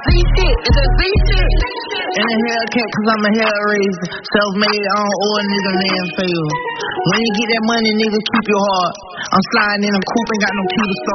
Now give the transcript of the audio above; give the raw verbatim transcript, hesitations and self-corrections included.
Z shit. It's that Z shit. And a Hellcat, cause I'm a hell raiser. Self-made, I don't owe a nigga man favor. When you get that money, nigga, keep your heart. I'm sliding in a coupe, ain't got no key to start.